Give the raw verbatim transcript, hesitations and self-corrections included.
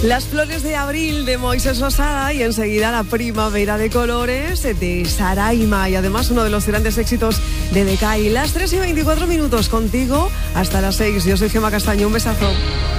Las flores de abril de Moisés Losada y enseguida la primavera de colores de Saraima y además uno de los grandes éxitos de Decay. Las tres y veinticuatro minutos contigo hasta las seis. Yo soy Gemma Castaño, un besazo.